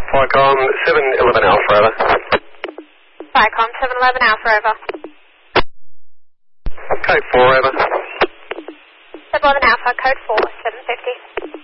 Flycom 711 Alpha, over. Flycom 711 Alpha, over. Code 4, over. 711 Alpha, code 4, 750.